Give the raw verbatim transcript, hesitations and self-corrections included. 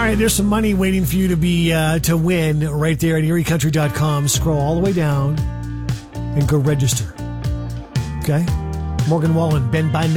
right, there's some money waiting for you to be uh, to win right there at erie country dot com. Scroll all the way down and go register. Okay? Morgan Wallen, Ben by